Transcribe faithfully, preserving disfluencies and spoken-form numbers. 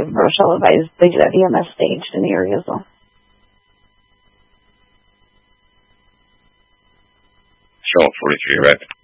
Rochelle advised they do have E M S staged in the area as well. Charlotte forty-three, right?